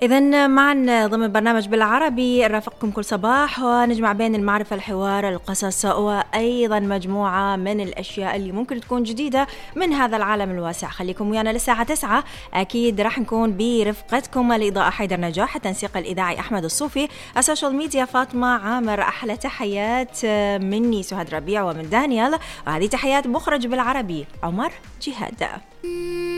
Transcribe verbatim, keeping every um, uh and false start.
إذن معا ضمن برنامج بالعربي نرافقكم كل صباح ونجمع بين المعرفة، الحوار، القصص، وأيضا مجموعة من الأشياء اللي ممكن تكون جديدة من هذا العالم الواسع. خليكم ويانا للساعة تسعة، أكيد راح نكون برفقتكم. الإضاءة حيدر نجاح، التنسيق الإذاعي أحمد الصوفي، السوشيال ميديا فاطمة عامر. أحلى تحيات مني سهاد ربيع ومن دانيال، وهذه تحيات مخرج بالعربي عمر جهاد.